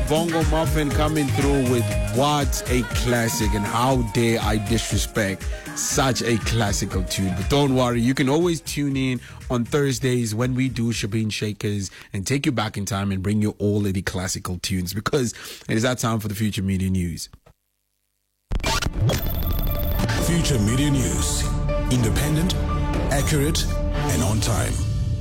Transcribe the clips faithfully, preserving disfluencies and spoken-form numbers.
Bongo Muffin coming through with what a classic, and how dare I disrespect such a classical tune. But don't worry, you can always tune in on Thursdays when we do Shabin Shakers and take you back in time and bring you all of the classical tunes, because it is that time for the Future Media News. Future Media News. Independent, accurate, and on time.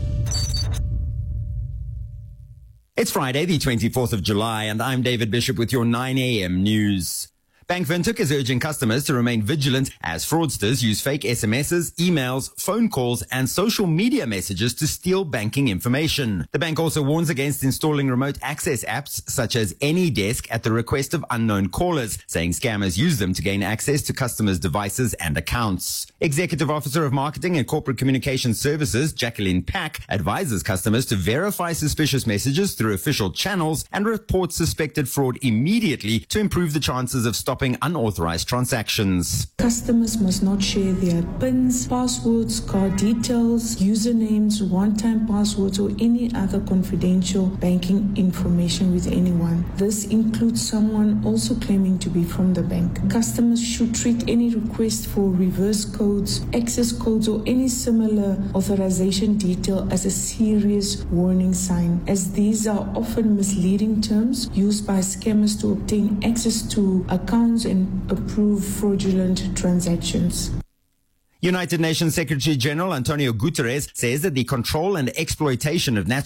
It's Friday, the twenty-fourth of July, and I'm David Bishop with your nine a.m. news. Bank Windhoek is urging customers to remain vigilant as fraudsters use fake S M Ses, emails, phone calls, and social media messages to steal banking information. The bank also warns against installing remote access apps such as AnyDesk at the request of unknown callers, saying scammers use them to gain access to customers' devices and accounts. Executive Officer of Marketing and Corporate Communication Services, Jacqueline Pack, advises customers to verify suspicious messages through official channels and report suspected fraud immediately to improve the chances of stopping unauthorized transactions. Customers must not share their PINs, passwords, card details, usernames, one-time passwords, or any other confidential banking information with anyone. This includes someone also claiming to be from the bank. Customers should treat any request for reverse codes, access codes, or any similar authorization detail as a serious warning sign, as these are often misleading terms used by scammers to obtain access to accounts and approve fraudulent transactions. United Nations Secretary General Antonio Guterres says that the control and exploitation of natural